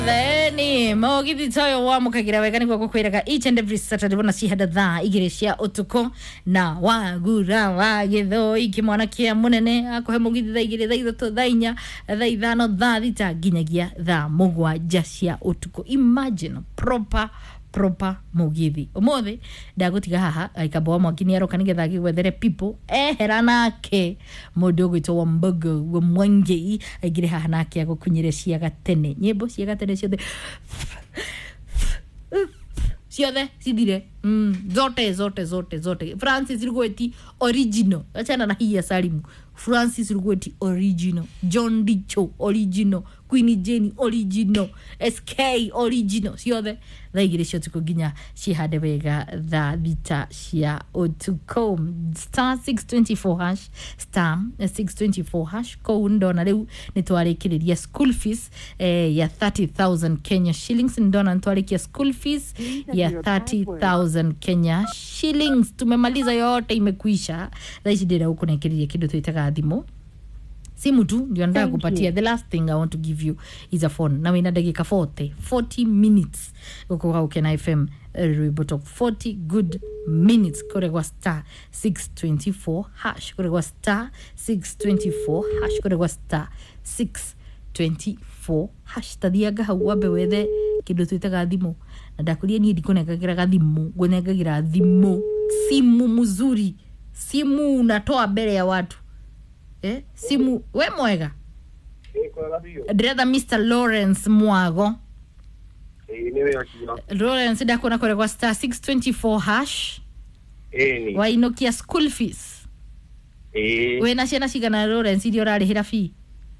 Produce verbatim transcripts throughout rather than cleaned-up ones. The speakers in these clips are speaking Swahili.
Theni mogithi toyo wa mukagira wega niguo gukwiraga each and every Saturday bona cihada thaa igiri cia utuko na wagura wa githoi kimwana kia munene akuhe mugithi thaa igiri thaa ithatu thaa inya thaa ithano thaa thita nginyagia thaa mugwanja cia utuko. Imagine proper proper mugithi umuthi ndagutiga haha aikabo mwakini aroka nigetha gigwethere people ehera nake mundu gwitwo wa mbogo wa mwangei aigire haha nake agukunyire cia gatene nyimbo cia gatene ciothe ciothe cithire mm zote zote zote zote. Francis Rugweti original achana na hii ya Salimu. Francis Rugweti original, John Dicho original, Queen Jane original, S K original ciothe thaa igiri cia tuko ginya cihande wega thaa thita cia utuko. Star six twenty-four hash star six twenty-four hash ko ndona riu nitwarekereria school fees eh, ya thirty thousand Kenya shillings. Ndona nitwarekia school fees ya thirty thousand Kenya shillings. Tumemaliza yote, imekuisha. Thaa ici ndira ukunekereria kindu twitaga thimo simu tu ndio nataka kupatia. The last thing I want to give you is a phone. Na wina dakika forty forty minutes uko kwa Ukena F M Rwimbo forty good minutes kore kwa star six twenty-four hash kore kwa star six twenty-four hash kore kwa star six twenty-four hash tadiaga hawabe wethe kindu twitaga thimo. Na ndakuria ni ndikunengagira thimo gunengagira thimo simu mzuri, simu unatoa mbele ya watu. Eh, simu we mwega. Ndreda Mister Lawrence Mwago. Eh, niwe akira. Lawrence ndakona kore kwa star six twenty-four hash. Eh ni. Wa inokia school fees. Eh. We na ciana cigana Lawrence irio rarihira fee?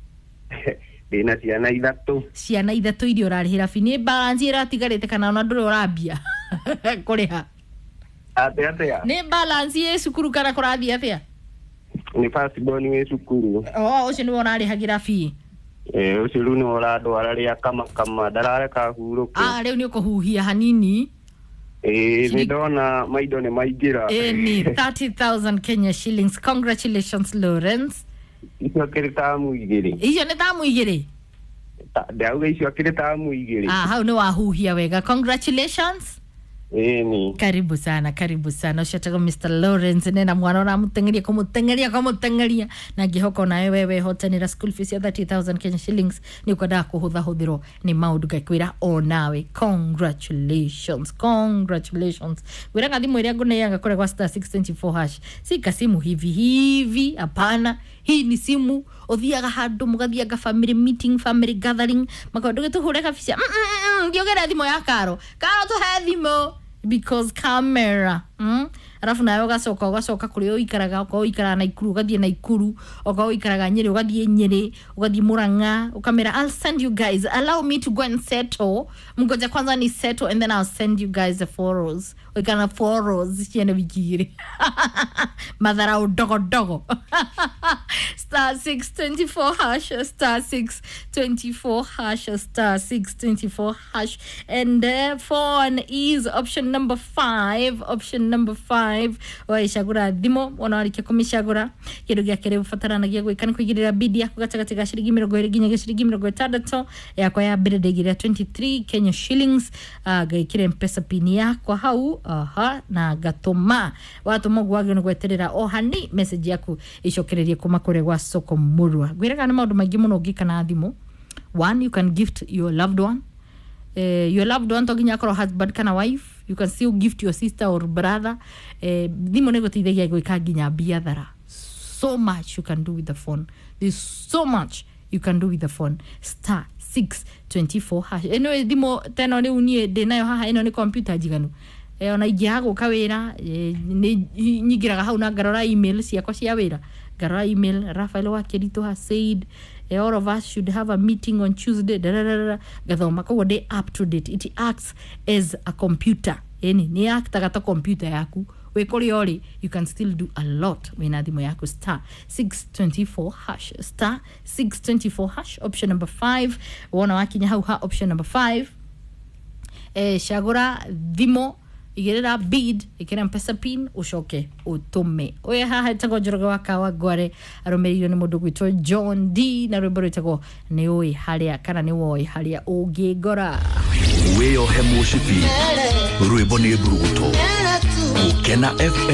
Dina ciana ithatu. Ciana ithatu irio rarihira fee. Ni balance iratigarite kana ona nduro urambia. Kuriha. Ate ate. Ni balance ye cukuru kana kurathia atia? Ni fast born we cukuru. Oh, ucio ni wona arihagira fee. Eh, ucio ru ni orado araria kama kama darare ka huruke. Ah, leo ni ukuhuhia hanini. Eh, ni dona maido ne maigira. Eh, ni thirty thousand Kenya shillings. Congratulations Lawrence. Icio kirita mu igiri. Iyo ni tamu igiri. Ndauga icio kirita mu igiri. Ah, hau ni wahuhia wega. Congratulations. Eh ni. Karibu sana, karibu sana. Ushataga Mister Lawrence nena mwana na mutengeria kumutengeria kumutengeria na ngihoko na wewe hotanira school fees ya thirty thousand Kenya shillings ni kwenda kuhutha huthiro ni maundu gakwira o nawe. Congratulations, congratulations. Wira ngathimu iria nguneanga kore kwa star six twenty-four hash. Si kasimu hivi hivi, hapana. Hii ni simu othiaga handu mugathiaga family meeting, family gathering, makondu getuhure kabisa. Mm ngiogera thimo ya Karo. Karo tu he thimo because camera. Mm? Arafu nayo gacoka ugacoka kuri uikaraga uko uikara na Ikuru ugathie na Ikuru uko uikaraga Nyeri ugathie Nyeri ugathie Muranga ukamera. I'll send you guys, allow me to go and settle. Mgoja kwanza ni settle and then I'll send you guys the photos. Ukana photos ciene bigiri madara udogo dogo. Star six twenty-four hash star six twenty-four hash star six twenty-four hash and uh, phone is option number five. Option number five. Waishagura thimo wona warikia kumishagura kindu gia kere ufataranagia gwikana kwigirira bidi yako gatagati ga shiringi mirongo iri ginya shiringi mirongo itandatu yakwa ya bid degira twenty-three Kenya shillings. Uh, gaikire mpesa pini yako hau aha na gatoma watu mogu wage no gweterera o hani message yaku icokererie kuma kure gwa soko murwa gwiraga na maundu maingi muno ngikana thimo. One, you can gift your loved one. Uh, your loved one toginya koro husband kana wife. You can still gift your sister or brother. Uh, thimo nego tidegia gwika ginya biathara. So much you can do with the phone. There's so much you can do with the phone. Star six twenty-four hash. Eno thimo teno ni unie de nayo haha eno ni computer jiganu. Eh ona igiago kawira eh, ni nyigiraga hau na garora email ciakwa cia wira. Garora email Rafael Wakirito has said eh, all of us should have a meeting on Tuesday. Gathoma ko day up to date. It acts as a computer. Eni ni acta gata computer yaku. We kori ori, you can still do a lot when adimo yako. Star six twenty-four hash star six twenty-four hash option number five. Wana wakinya hau ha option number five. Eh shagora dhimo igirira bid ikira mpesa pin ucoke utume oya haha itago Njoroge wa Kawa Gware aromerio ni mundu gwitwo John D na rwimbo rwitago ni oi haria kana ni woi haria ungigora we ohe mushipi rwimbo ni bruto ukena F M